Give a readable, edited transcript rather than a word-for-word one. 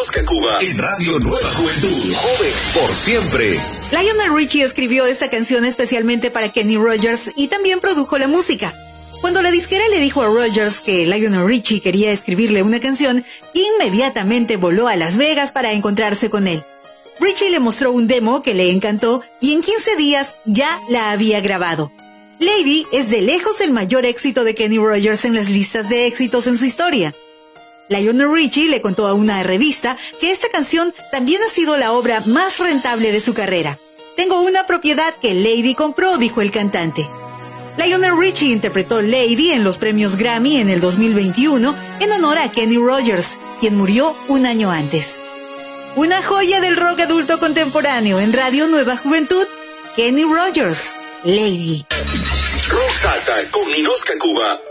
Ninoska Cuba en Radio Nueva Juventud. Joven por siempre. Lionel Richie escribió esta canción especialmente para Kenny Rogers y también produjo la música. Cuando la disquera le dijo a Rogers que Lionel Richie quería escribirle una canción, inmediatamente voló a Las Vegas para encontrarse con él. Richie le mostró un demo que le encantó y en 15 días ya la había grabado. Lady es de lejos el mayor éxito de Kenny Rogers en las listas de éxitos en su historia. Lionel Richie le contó a una revista que esta canción también ha sido la obra más rentable de su carrera. Tengo una propiedad que Lady compró, dijo el cantante. Lionel Richie interpretó Lady en los premios Grammy en el 2021 en honor a Kenny Rogers, quien murió un año antes. Una joya del rock adulto contemporáneo en Radio Nueva Juventud, Kenny Rogers, Lady. Rock Tata con Ninoska Cuba.